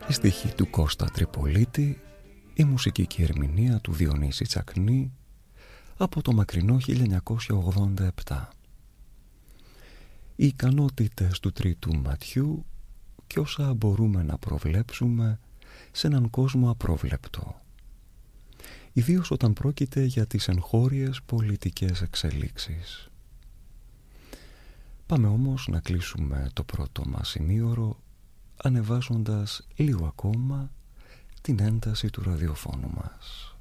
Η στίχη του Κώστα Τριπολίτη, η μουσική και η ερμηνεία του Διονύση Τσακνή από το μακρινό 1987. Οι ικανότητες του τρίτου ματιού και όσα μπορούμε να προβλέψουμε σε έναν κόσμο απρόβλεπτο. Ιδίως όταν πρόκειται για τις εγχώριες πολιτικές εξελίξεις. Πάμε όμως να κλείσουμε το πρώτο μας ημίωρο ανεβάζοντας λίγο ακόμα την ένταση του ραδιοφώνου μας.